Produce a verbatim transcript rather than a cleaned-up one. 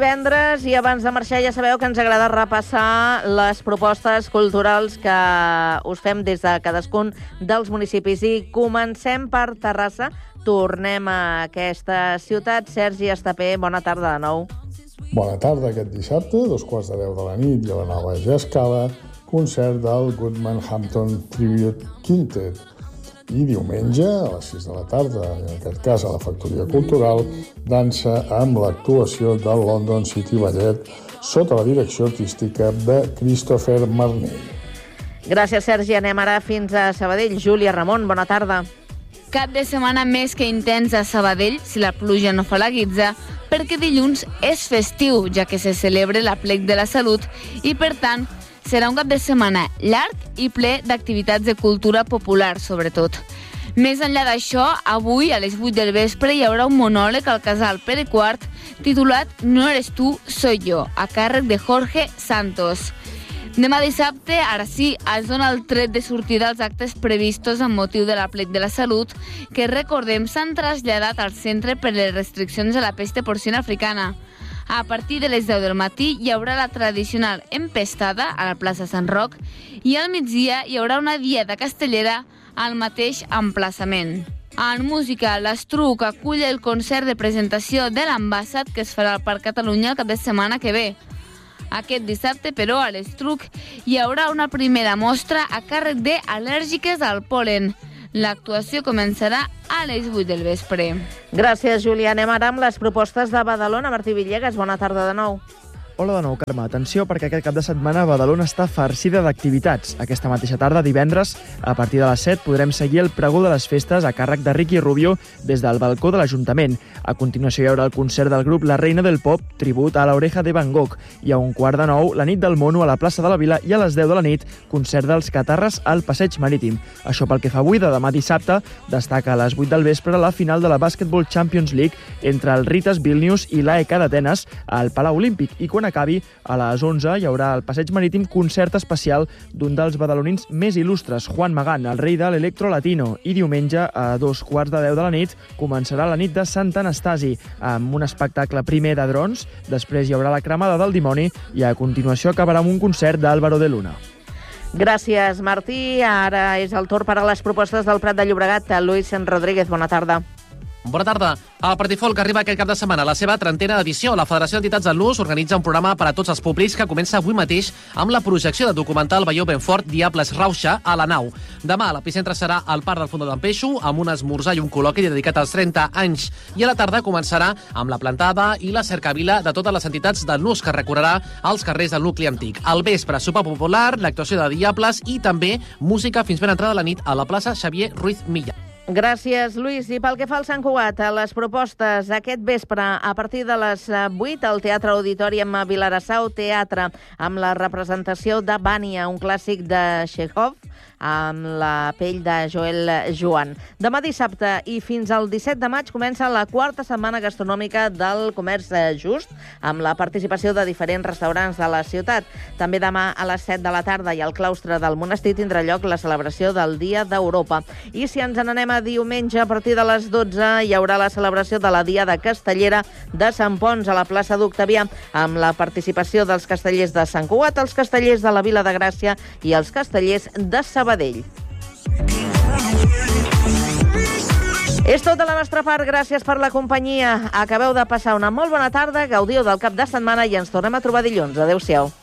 divendres i abans de marxar ja sabeu que ens agrada repassar les propostes culturals que us fem des de cadascun dels municipis. I comencem per Terrassa. Tornem a aquesta ciutat. Sergi Estapé, bona tarda de nou. Bona tarda aquest dissabte, dos quarts de deu de la nit, i a la nova Escala, concert del Goodman Hampton Tribute Quintet. I diumenge, a les sis de la tarda, en aquest cas a la Factoria Cultural, dansa amb l'actuació del London City Ballet sota la direcció artística de Christopher Marnell. Gràcies, Sergi. Anem ara fins a Sabadell. Júlia Ramon, bona tarda. Cap de setmana més que intens a Sabadell, si la pluja no fa la guitza, perquè dilluns és festiu, ja que se celebra l'Aplec de la Salut i, per tant, serà un cap de setmana llarg i ple d'activitats de cultura popular, sobretot. Més enllà d'això, avui a les vuit del vespre hi haurà un monòleg al casal Pere quart titulat No eres tu, soy yo, a càrrec de Jorge Santos. Demà dissabte, ara sí, es dona el tret de sortida als actes previstos amb motiu de l'Aplec de la Salut, que, recordem, s'han traslladat al centre per les restriccions a la pesta porcina africana. A partir de les deu del matí hi haurà la tradicional empestada a la plaça Sant Roc i al migdia hi haurà una diada castellera al mateix emplaçament. En música, l'Estruc acull el concert de presentació de l'Ambassat que es farà al Parc Catalunya el cap de setmana que ve. Aquest dissabte, però, a l'Estruc hi haurà una primera mostra a càrrec de Al·lèrgiques al pol·len. L'actuació començarà a les vuit del vespre. Gràcies, Júlia. Anem ara amb les propostes de Badalona. Martí Villegas, bona tarda de nou. Hola de nou, Carme. Atenció, perquè aquest cap de setmana Badalona està farcida d'activitats. Aquesta mateixa tarda, divendres, a partir de les set, podrem seguir el pregó de les festes a càrrec de Ricky Rubio des del balcó de l'Ajuntament. A continuació hi haurà el concert del grup La Reina del Pop, tribut a l'Oreja de Van Gogh. I a un quart de nou, la nit del mono a la plaça de la Vila i a les deu de la nit, concert dels Catarres al Passeig Marítim. Això pel que fa avui, de demà dissabte, destaca a les vuit del vespre la final de la Basketball Champions League entre el Ritas Vilnius i l'A E K d'Atenes al Palau Olímpic. I quan acabi, a les onze hi haurà al Passeig Marítim concert especial d'un dels badalonins més il·lustres, Juan Magán, el rei de l'electro latino. I diumenge, a dos quarts de deu de la nit, començarà la nit de Sant Anastasi, amb un espectacle primer de drons, després hi haurà la cremada del dimoni i a continuació acabarà amb un concert d'Álvaro de Luna. Gràcies, Martí. Ara és el torn per a les propostes del Prat de Llobregat. Luis Rodríguez, bona tarda. Bona tarda. El Partifolk arriba aquest cap de setmana a la seva trentena edició. La Federació d'Entitats del Nus organitza un programa per a tots els públics que comença avui mateix amb la projecció de documental Baió Benfort Diables Rauxa a la nau. Demà l'epicentre serà al Parc del Fondó d'en Peixo amb un esmorzar i un col·loqui dedicat als trenta anys. I a la tarda començarà amb la plantada i la cercavila de totes les entitats del Nus que recorrerà als carrers del nucli antic. Al vespre, sopar popular, l'actuació de Diables i també música fins ben entrada la nit a la plaça Xavier Ruiz Milla. Gràcies, Lluís. I pel que fa al Sant Cugat, a les propostes aquest vespre, a partir de les vuit, al Teatre Auditori amb Vilarassau Teatre, amb la representació de Vània, un clàssic de Chekhov, amb la pell de Joel Joan. Demà dissabte i fins al disset de maig comença la quarta setmana gastronòmica del Comerç Just, amb la participació de diferents restaurants de la ciutat. També demà a les set de la tarda i al claustre del monestir tindrà lloc la celebració del Dia d'Europa. I si ens n'anem a diumenge, a partir de les dotze, hi haurà la celebració de la Diada Castellera de Sant Pons a la plaça d'Octavià, amb la participació dels castellers de Sant Cugat, els castellers de la Vila de Gràcia i els castellers de Sabadell. És tot de la nostra part, gràcies per la companyia. Acabeu de passar una molt bona tarda, gaudiu del cap de setmana i ens tornem a trobar dilluns. Adéu-siau.